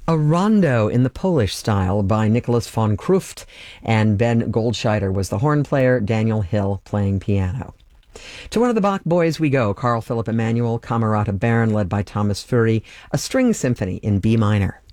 A rondo in the Polish style by Nicholas von Kruft, and Ben Goldscheider was the horn player, Daniel Hill playing piano. To one of the Bach boys we go, Carl Philipp Emanuel, Camerata Baron led by Thomas Fury, a string symphony in B minor.